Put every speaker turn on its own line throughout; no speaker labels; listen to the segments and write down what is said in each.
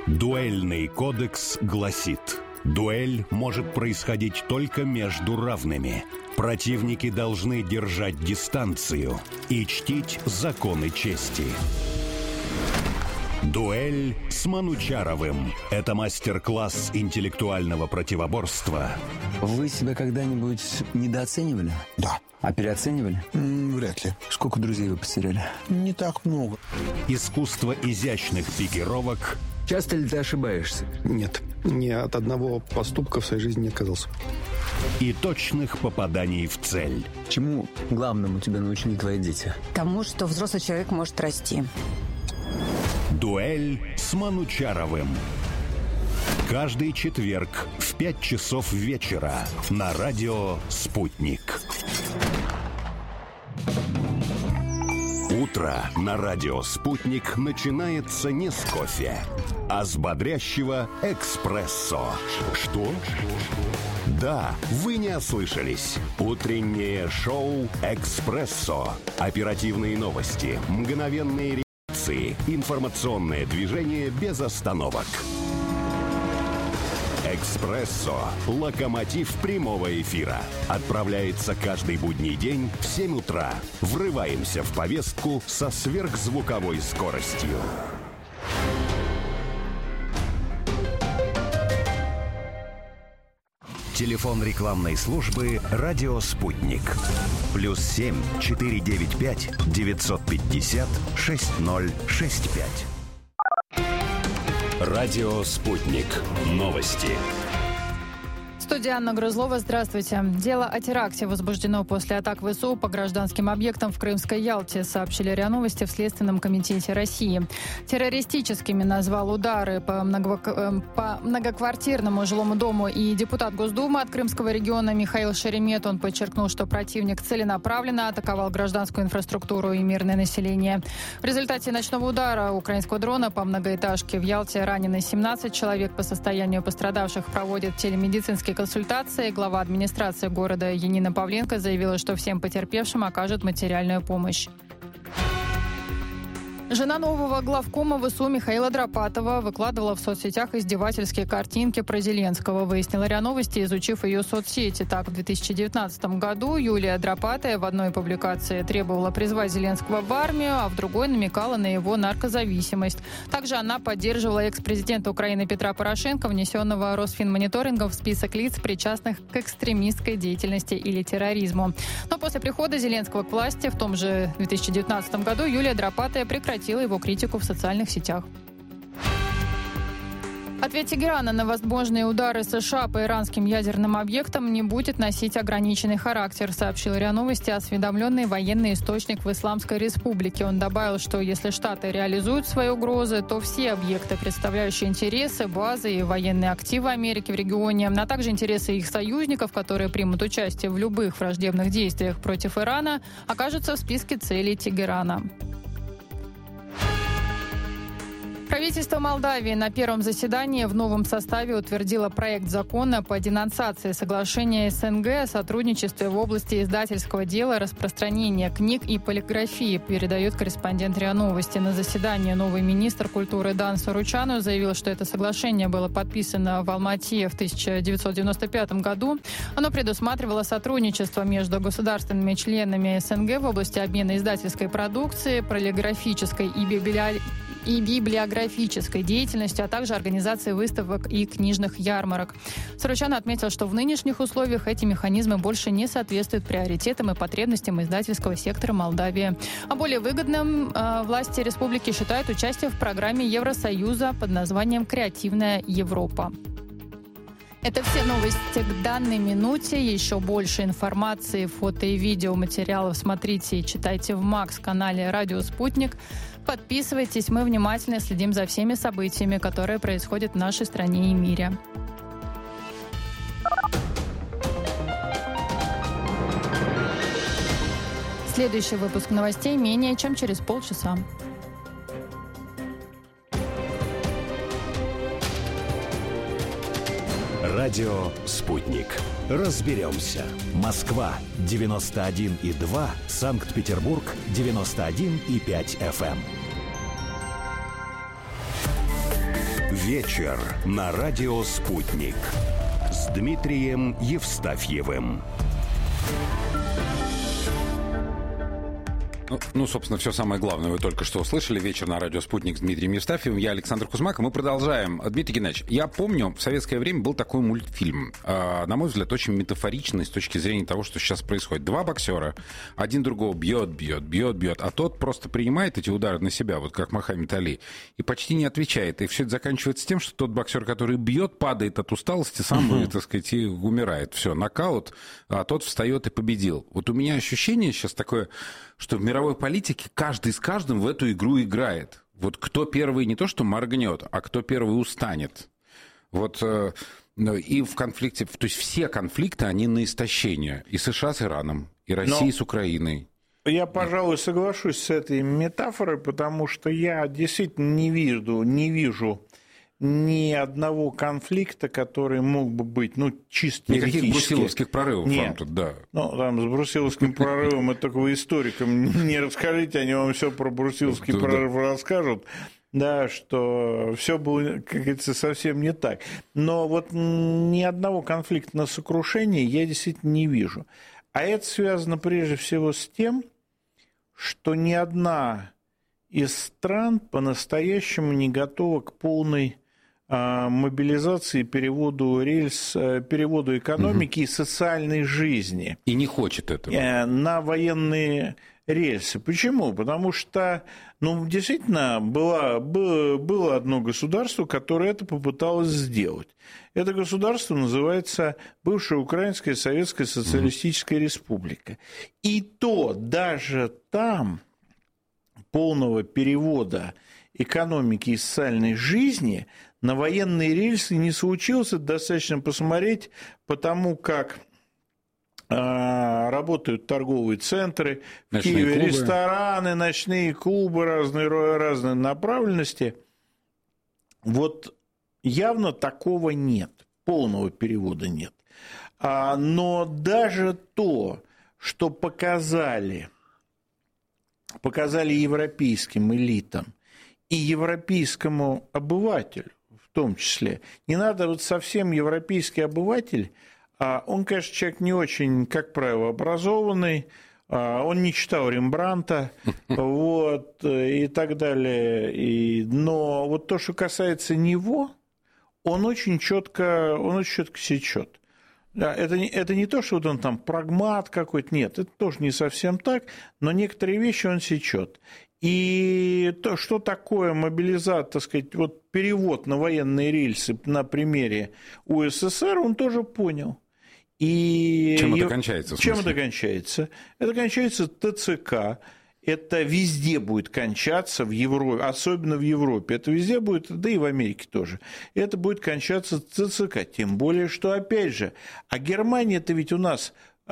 Дуэльный кодекс гласит: дуэль может происходить только между равными. Противники должны держать дистанцию и чтить законы чести. Дуэль с Манучаровым. Это мастер-класс интеллектуального противоборства.
Вы себя когда-нибудь недооценивали?
Да.
А переоценивали?
Вряд ли.
Сколько друзей вы потеряли?
Не так много.
Искусство изящных пикировок.
Часто ли ты ошибаешься?
Нет. Ни от одного поступка в своей жизни не отказался.
И точных попаданий в цель.
Чему главному тебя научили твои дети?
Тому, что взрослый человек может расти.
Дуэль с Манучаровым. Каждый четверг в 5 часов вечера на радио «Спутник». Утро на радио «Спутник» начинается не с кофе, а с бодрящего эспрессо. Что? Да, вы не ослышались. Утреннее шоу «Экспрессо». Оперативные новости, мгновенные реакции, информационное движение без остановок. «Экспрессо» – локомотив прямого эфира. Отправляется каждый будний день в 7 утра. Врываемся в повестку со сверхзвуковой скоростью. Телефон рекламной службы «Радио Спутник». +7 495 950 6065. Радио «Спутник». Новости.
Студия Анна Грызлова. Здравствуйте. Дело о теракте возбуждено после атак ВСУ по гражданским объектам в Крымской Ялте, сообщили РИА Новости в Следственном комитете России. Террористическими назвал удары по многоквартирному жилому дому и депутат Госдумы от Крымского региона Михаил Шеремет. Он подчеркнул, что противник целенаправленно атаковал гражданскую инфраструктуру и мирное население. В результате ночного удара украинского дрона по многоэтажке в Ялте ранены 17 человек. По состоянию пострадавших проводят телемедицинские консультации. Глава администрации города Янина Павленко заявила, что всем потерпевшим окажут материальную помощь. Жена нового главкома ВСУ Михаила Драпатова выкладывала в соцсетях издевательские картинки про Зеленского, выяснила РИА Новости, изучив ее соцсети. Так, в 2019 году Юлия Драпатая в одной публикации требовала призвать Зеленского в армию, а в другой намекала на его наркозависимость. Также она поддерживала экс-президента Украины Петра Порошенко, внесенного Росфинмониторингом в список лиц, причастных к экстремистской деятельности или терроризму. Но после прихода Зеленского к власти в том же 2019 году Юлия Драпатая прекратила его критику в социальных сетях. Ответ Тегерана на возможные удары США по иранским ядерным объектам не будет носить ограниченный характер, сообщил РИА Новости осведомленный военный источник в Исламской Республике. Он добавил, что если Штаты реализуют свои угрозы, то все объекты, представляющие интересы, базы и военные активы Америки в регионе, а также интересы их союзников, которые примут участие в любых враждебных действиях против Ирана, окажутся в списке целей Тегерана. Правительство Молдавии на первом заседании в новом составе утвердило проект закона по денонсации соглашения СНГ о сотрудничестве в области издательского дела, распространения книг и полиграфии, передает корреспондент РИА Новости. На заседании новый министр культуры Дан Саручану заявил, что это соглашение было подписано в Алмате в 1995 году. Оно предусматривало сотрудничество между государственными членами СНГ в области обмена издательской продукции, полиграфической и библиографической деятельностью, а также организации выставок и книжных ярмарок. Саручан отметил, что в нынешних условиях эти механизмы больше не соответствуют приоритетам и потребностям издательского сектора Молдавии. А более выгодным власти республики считают участие в программе Евросоюза под названием «Креативная Европа». Это все новости к данной минуте. Еще больше информации, фото и видеоматериалов смотрите и читайте в МАКС-канале «Радио Спутник». Подписывайтесь, мы внимательно следим за всеми событиями, которые происходят в нашей стране и мире. Следующий выпуск новостей менее чем через полчаса.
Радио «Спутник». Разберемся. Москва 91,2, Санкт-Петербург 91,5 FM. Вечер на радио «Спутник» с Дмитрием Евстафьевым.
Ну, собственно, все самое главное вы только что услышали. Вечер на радио «Спутник» с Дмитрием Евстафьевым. Я Александр Кузьмак, и мы продолжаем. Дмитрий Геннадьевич, я помню, в советское время был такой мультфильм. На мой взгляд, очень метафоричный с точки зрения того, что сейчас происходит. Два боксера, один другого бьет, а тот просто принимает эти удары на себя, вот как Мохаммед Али, и почти не отвечает. И все это заканчивается тем, что тот боксер, который бьет, падает от усталости, сам, так сказать, и умирает. Все, нокаут, а тот встает и победил. Вот у меня ощущение сейчас такое, что в мировой политике каждый с каждым в эту игру играет. Вот кто первый не то что моргнет, а кто первый устанет. Вот и в конфликте, то есть все конфликты, они на истощение. И США с Ираном, и Россия с Украиной.
Я, пожалуй, соглашусь с этой метафорой, потому что я действительно не вижу ни одного конфликта, который мог бы быть, чисто теоретически.
Никаких брусиловских прорывов вам тут, да.
Там с брусиловским прорывом, это только вы историкам не расскажите, они вам все про брусиловский прорыв расскажут. Да, что все было, как говорится, совсем не так. Но вот ни одного конфликта на сокрушение я действительно не вижу. А это связано прежде всего с тем, что ни одна из стран по-настоящему не готова к полной мобилизации, переводу рельс, переводу экономики и социальной жизни.
И не хочет этого.
На военные рельсы. Почему? Потому что, действительно, было одно государство, которое это попыталось сделать. Это государство называется бывшая Украинская Советская Социалистическая Республика. И то даже там полного перевода экономики и социальной жизни на военные рельсы не случилось. Это достаточно посмотреть по тому, как работают торговые центры, в Киеве рестораны, ночные клубы разной направленности. Вот явно такого нет, полного перевода нет. Но даже то, что показали европейским элитам и европейскому обывателю, в том числе. Не надо совсем европейский обыватель, он, конечно, человек не очень, как правило, образованный, он не читал Рембрандта, и так далее. Но вот то, что касается него, он очень четко сечет. Да, это не то, что он там прагмат какой-то, нет, это тоже не совсем так, но некоторые вещи он сечет. И то, что такое мобилизация, так сказать, вот перевод на военные рельсы на примере УССР, он тоже понял. И
чем это кончается?
Чем это кончается? Это кончается ТЦК. Это везде будет кончаться в Европе, особенно в Европе. Это везде будет, да и в Америке тоже. Это будет кончаться ТЦК. Тем более, что, опять же, Германия-то ведь у них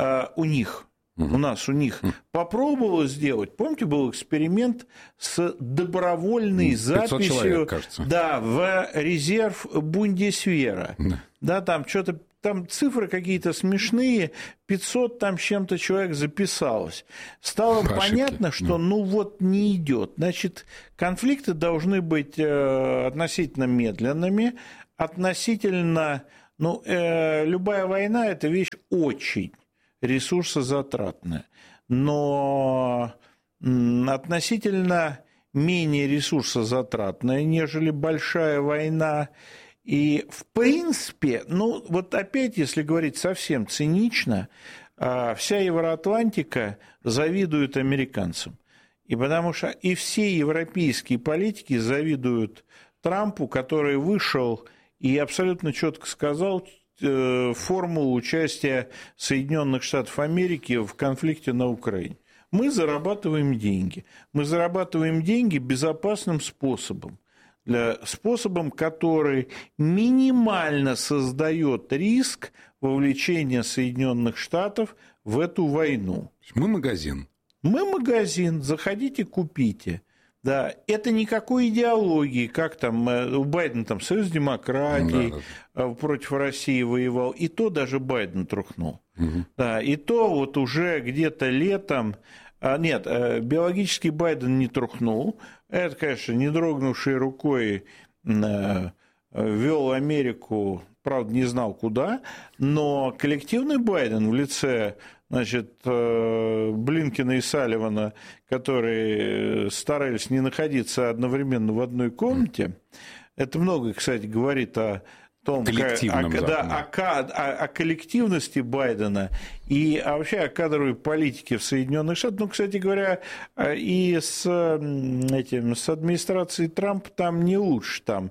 попробовала сделать. Помните, был эксперимент с добровольной записью
человек, кажется.
Да, в резерв Бундесвера. Да, там что-то. Там цифры какие-то смешные, 500 там с чем-то человек записалось. Стало понятно, что не идет. Значит, конфликты должны быть относительно медленными, относительно... любая война – это вещь очень ресурсозатратная, но относительно менее ресурсозатратная, нежели большая война. И, в принципе, вот опять, если говорить совсем цинично, вся Евроатлантика завидует американцам. И потому что и все европейские политики завидуют Трампу, который вышел и абсолютно четко сказал формулу участия Соединенных Штатов Америки в конфликте на Украине. Мы зарабатываем деньги. Мы зарабатываем деньги безопасным способом. Способом, который минимально создает риск вовлечения Соединенных Штатов в эту войну.
Мы магазин.
Мы магазин, заходите, купите. Да, это никакой идеологии, как там у Байдена там Союз демократий против России воевал, и то даже Байден трухнул. Да, и то вот уже где-то летом... Нет, биологический Байден не трухнул. Это, конечно, не дрогнувшей рукой вел Америку, правда, не знал куда, но коллективный Байден в лице, значит, Блинкена и Салливана, которые старались не находиться одновременно в одной комнате, это много, кстати, говорит о том, о коллективности Байдена и вообще о кадровой политике в Соединенных Штатах. Ну, кстати говоря, и с администрацией Трампа там не лучше. Там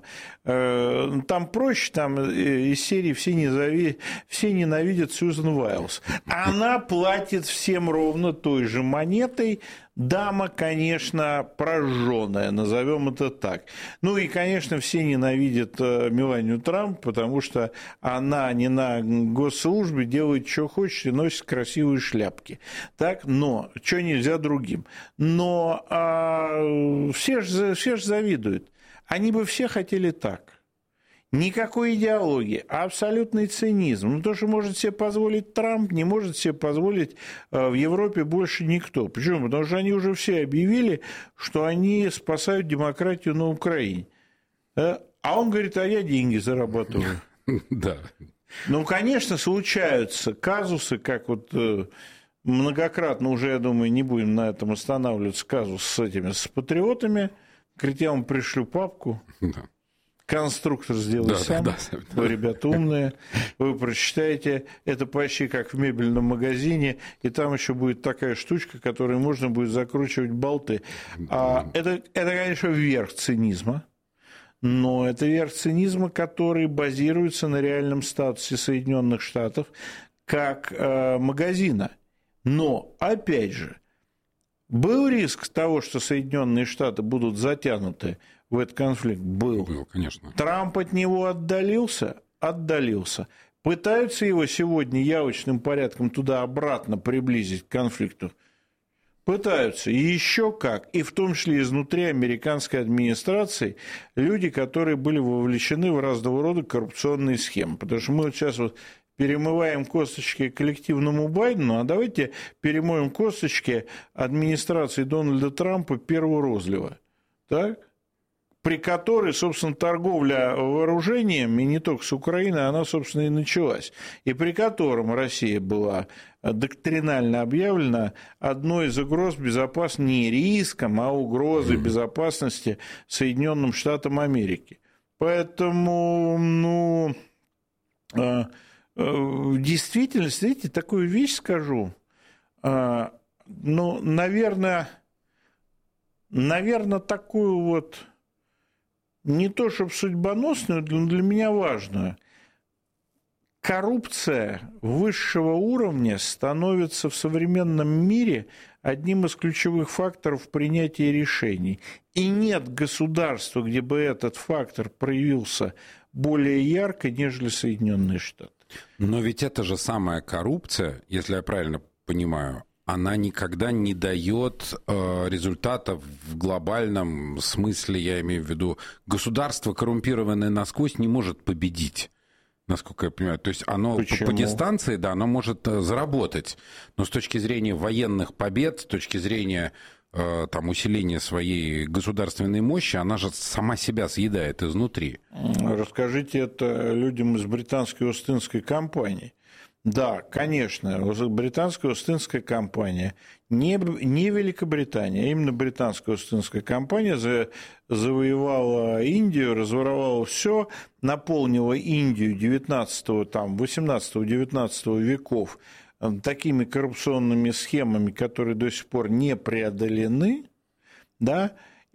проще, там из серии «Все ненавидят Сьюзен Уайлз». Она платит всем ровно той же монетой. Дама, конечно, прожженная, назовем это так. Ну и, конечно, все ненавидят Меланию Трамп, потому что она не на госслужбе, делает, что хочет, и носит красивые шляпки. Так, но что нельзя другим. Но все же завидуют. Они бы все хотели так. Никакой идеологии, абсолютный цинизм. Ну, то, что может себе позволить Трамп, не может себе позволить в Европе больше никто. Почему? Потому что они уже все объявили, что они спасают демократию на Украине. А он говорит, а я деньги зарабатываю.
Да.
Ну, конечно, случаются казусы, как вот многократно уже, я думаю, не будем на этом останавливаться, казус с патриотами. Говорит, я вам пришлю папку. Да. Конструктор сделай сам, вы, ребята, умные, вы прочитаете, это почти как в мебельном магазине, и там еще будет такая штучка, которой можно будет закручивать болты. Это, конечно, верх цинизма, но это верх цинизма, который базируется на реальном статусе Соединенных Штатов как магазина. Но, опять же, был риск того, что Соединенные Штаты будут затянуты в этот конфликт? Был,
конечно.
Трамп от него отдалился. Пытаются его сегодня явочным порядком туда-обратно приблизить к конфликту? Пытаются. И еще как. И в том числе изнутри американской администрации люди, которые были вовлечены в разного рода коррупционные схемы. Потому что мы вот сейчас перемываем косточки коллективному Байдену, а давайте перемоем косточки администрации Дональда Трампа первого розлива. Так? При которой, собственно, торговля вооружением, и не только с Украиной, она, собственно, и началась. И при котором Россия была доктринально объявлена одной из угроз безопасности, не риском, а угрозой безопасности Соединенным Штатам Америки. Поэтому, в действительности, видите, такую вещь скажу, наверное, такую вот, не то чтобы судьбоносную, но для меня важную. Коррупция высшего уровня становится в современном мире одним из ключевых факторов принятия решений. И нет государства, где бы этот фактор проявился более ярко, нежели Соединенные Штаты.
Но ведь это же самая коррупция, если я правильно понимаю, она никогда не дает результатов в глобальном смысле, я имею в виду, государство, коррумпированное насквозь, не может победить, насколько я понимаю. То есть оно по дистанции, да, оно может заработать, но с точки зрения военных побед, с точки зрения усиления своей государственной мощи, она же сама себя съедает изнутри.
Расскажите это людям из британской Остинской компании. Да, конечно, британская Остинская компания, не Великобритания, а именно британская Остинская компания завоевала Индию, разворовала все, наполнила Индию 18-19 веков такими коррупционными схемами, которые до сих пор не преодолены, да,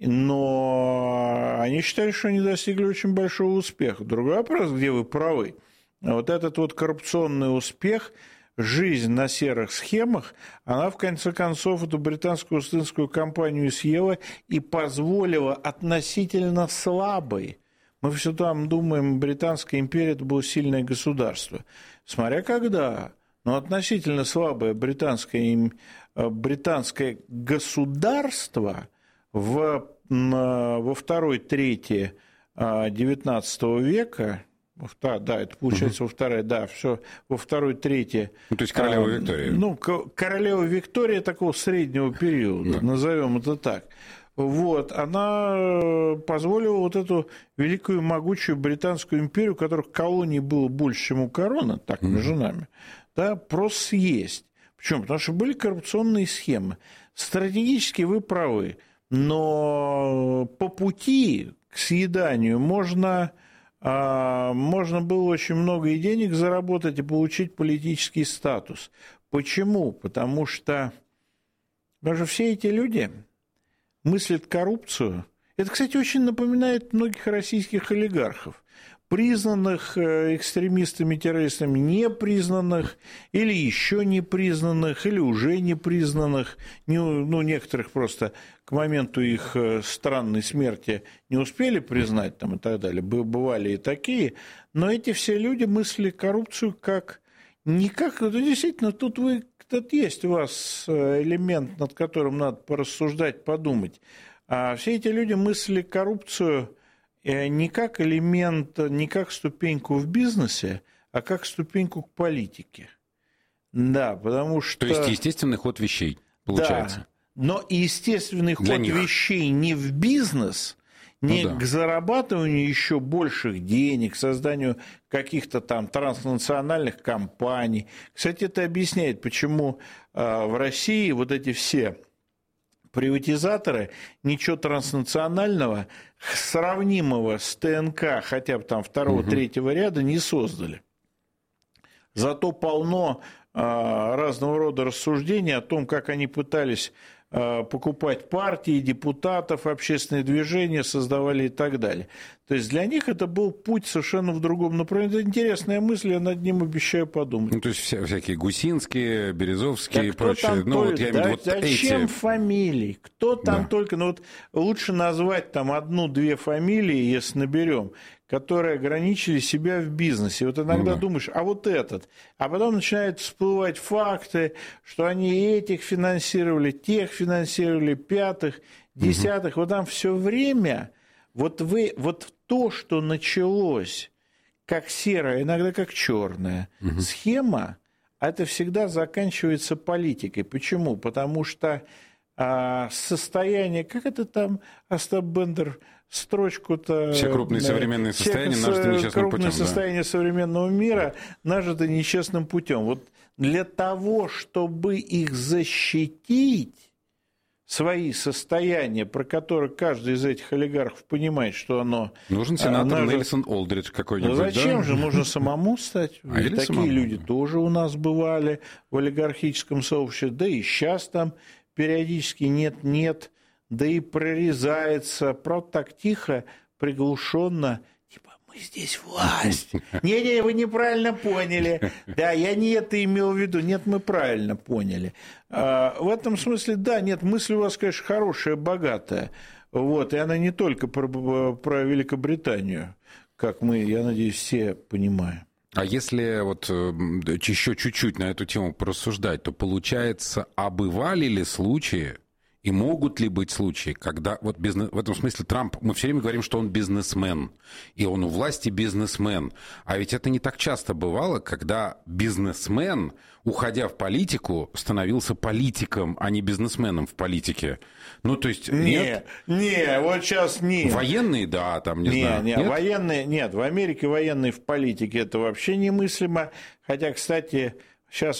но они считали, что они достигли очень большого успеха. Другой вопрос, где вы правы. Вот этот вот коррупционный успех, жизнь на серых схемах, она в конце концов эту британскую Остинскую компанию съела и позволила относительно слабой. Мы все там думаем, Британская империя это было сильное государство. Смотря когда, но относительно слабое британское государство во второй трети XIX века. Да, это получается во второй трети.
Ну, то есть королева Виктория.
Королева Виктория такого среднего периода, назовем это так. Вот, она позволила вот эту великую могучую британскую империю, у которых колоний было больше, чем у короны, так между нами, да, просто съесть. Почему? Потому что были коррупционные схемы. Стратегически вы правы, но по пути к съеданию можно было очень много и денег заработать, и получить политический статус. Почему? Потому что все эти люди мыслят коррупцию. Это, кстати, очень напоминает многих российских олигархов, признанных экстремистами, террористами, непризнанных, или еще не признанных, или уже не признанных, некоторых просто к моменту их странной смерти не успели признать там, и так далее, бывали и такие, но эти все люди мыслили коррупцию как, действительно, тут есть у вас элемент, над которым надо порассуждать, подумать. А все эти люди мыслили коррупцию не как элемент, не как ступеньку в бизнесе, а как ступеньку к политике. Да, потому что...
То есть естественный ход вещей, получается.
Да, но естественный ход вещей не в бизнес, не к зарабатыванию еще больших денег, к созданию каких-то там транснациональных компаний. Кстати, это объясняет, почему в России вот эти все приватизаторы ничего транснационального, сравнимого с ТНК, хотя бы там второго-третьего ряда, не создали. Зато полно разного рода рассуждений о том, как они пытались покупать партии, депутатов, общественные движения, создавали и так далее. То есть для них это был путь совершенно в другом направлении. Это интересная мысль, я над ним обещаю подумать.
То есть всякие Гусинские, Березовские и прочее.
Зачем фамилии? Кто там только... лучше назвать там 1-2 фамилии, если наберем, которые ограничили себя в бизнесе. Вот иногда думаешь, а вот этот. А потом начинают всплывать факты, что они этих финансировали, тех финансировали, 5-х, 10-х. Вот там все время, вот то, что началось как серая, иногда как черная схема, это всегда заканчивается политикой. Почему? Потому что состояние, как это там Остап Бендер строчку-то...
Все крупные современные состояния нажиты нечестным путем.
Крупные состояния современного мира нажиты нечестным путем. Вот для того, чтобы их защитить, свои состояния, про которые каждый из этих олигархов понимает, что оно...
Нужен сенатор Нельсон Олдридж какой-нибудь.
Зачем же? Нужно самому стать. Такие люди тоже у нас бывали в олигархическом сообществе. Да и сейчас там периодически нет-нет, да и прорезается, правда, так тихо, приглушенно, типа, мы здесь власть. Не-не, вы неправильно поняли. Да, я не это имел в виду. Нет, мы правильно поняли. В этом смысле, да, нет, мысль у вас, конечно, хорошая, богатая. Вот, и она не только про Великобританию, как мы, я надеюсь, все понимаем.
А если вот еще чуть-чуть на эту тему порассуждать, то получается, а бывали ли случаи, и могут ли быть случаи, когда вот в этом смысле Трамп, мы все время говорим, что он бизнесмен, и он у власти бизнесмен, а ведь это не так часто бывало, когда бизнесмен, уходя в политику, становился политиком, а не бизнесменом в политике. Ну, то есть, нет?
Не, вот сейчас нет.
Военные, да, там, не знаю.
Нет, военные, нет, в Америке военные в политике это вообще немыслимо, хотя, кстати, сейчас